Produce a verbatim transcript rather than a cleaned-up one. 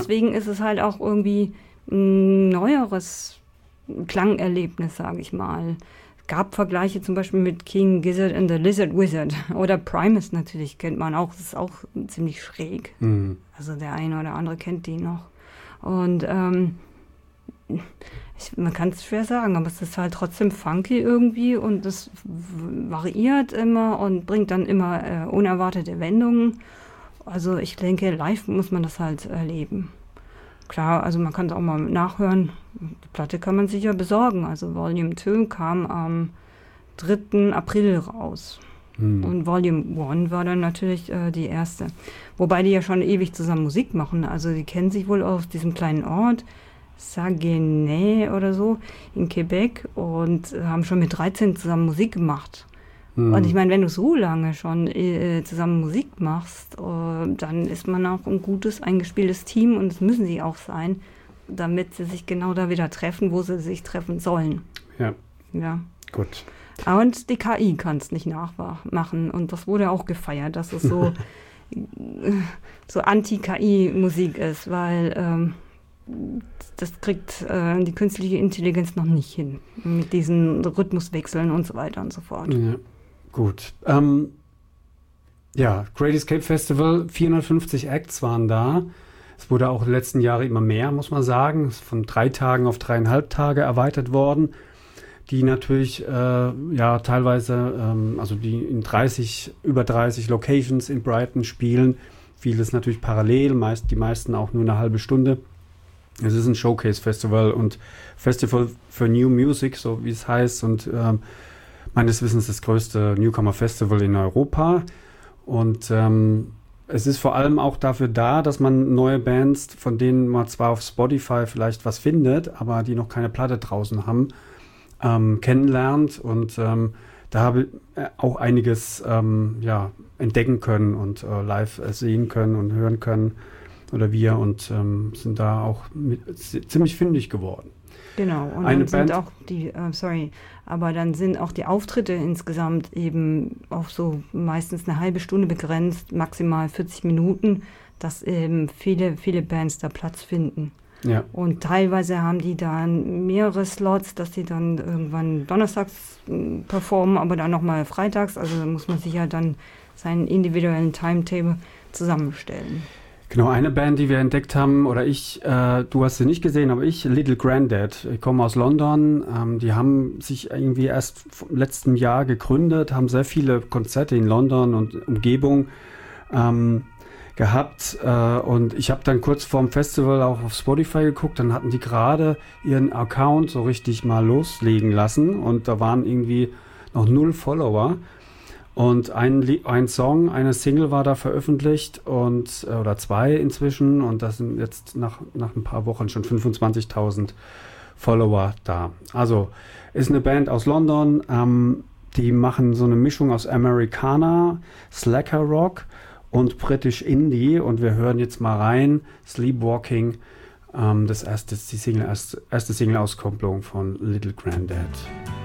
deswegen ist es halt auch irgendwie ein neueres Klangerlebnis, sage ich mal. Es gab Vergleiche zum Beispiel mit King Gizzard and the Lizard Wizard oder Primus natürlich, kennt man auch. Das ist auch ziemlich schräg. Mhm. Also der eine oder andere kennt die noch. Und ähm, ich, man kann es schwer sagen, aber es ist halt trotzdem funky irgendwie und es variiert immer und bringt dann immer äh, unerwartete Wendungen. Also ich denke, live muss man das halt erleben. Klar, also man kann es auch mal nachhören. Die Platte kann man sicher besorgen. Also Volume zwei kam am dritten April raus. Hm. Und Volume eins war dann natürlich äh, die erste. Wobei die ja schon ewig zusammen Musik machen. Also die kennen sich wohl aus diesem kleinen Ort, Saguenay oder so, in Quebec und haben schon mit dreizehn zusammen Musik gemacht. Hm. Und ich meine, wenn du so lange schon äh, zusammen Musik machst, äh, dann ist man auch ein gutes, eingespieltes Team und das müssen sie auch sein, damit sie sich genau da wieder treffen, wo sie sich treffen sollen. Ja. Ja. Gut. Und die K I kann es nicht nachmachen und das wurde auch gefeiert, dass es so, so Anti-K I-Musik ist, weil ähm, das kriegt äh, die künstliche Intelligenz noch nicht hin, mit diesen Rhythmuswechseln und so weiter und so fort. Ja. Gut. Ähm, ja, Great Escape Festival, vierhundertfünfzig Acts waren da. Es wurde auch in den letzten Jahren immer mehr, muss man sagen. Es ist von drei Tagen auf dreieinhalb Tage erweitert worden, die natürlich äh, ja teilweise, ähm, also die in dreißig, über dreißig Locations in Brighton spielen. Vieles natürlich parallel, meist, die meisten auch nur eine halbe Stunde. Es ist ein Showcase-Festival und Festival für New Music, so wie es heißt, und ähm, meines Wissens das größte Newcomer-Festival in Europa. Und ähm, es ist vor allem auch dafür da, dass man neue Bands, von denen man zwar auf Spotify vielleicht was findet, aber die noch keine Platte draußen haben, ähm, kennenlernt. Und ähm, da habe ich auch einiges ähm, ja, entdecken können und äh, live sehen können und hören können. Oder wir und ähm, sind da auch mit, ziemlich fündig geworden. Genau, und Eine dann sind Band, auch die, äh, sorry, aber dann sind auch die Auftritte insgesamt eben auf so meistens eine halbe Stunde begrenzt, maximal vierzig Minuten, dass eben viele, viele Bands da Platz finden. Ja. Und teilweise haben die dann mehrere Slots, dass die dann irgendwann donnerstags äh, performen, aber dann nochmal freitags, also da muss man sich ja dann seinen individuellen Timetable zusammenstellen. Genau, eine Band, die wir entdeckt haben, oder ich, äh, du hast sie nicht gesehen, aber ich, Little Grandad. Ich komme aus London. Ähm, die haben sich irgendwie erst im letzten Jahr gegründet, haben sehr viele Konzerte in London und Umgebung ähm, gehabt. Äh, und ich habe dann kurz vorm Festival auch auf Spotify geguckt, dann hatten die gerade ihren Account so richtig mal loslegen lassen und da waren irgendwie noch null Follower. Und ein, ein Song, eine Single war da veröffentlicht und oder zwei inzwischen und das sind jetzt nach, nach ein paar Wochen schon fünfundzwanzigtausend Follower da. Also ist eine Band aus London, ähm, die machen so eine Mischung aus Americana, Slacker Rock und British Indie und wir hören jetzt mal rein, Sleepwalking, ähm, das erste, die Single, erste, erste Single-Auskopplung von Little Grandad.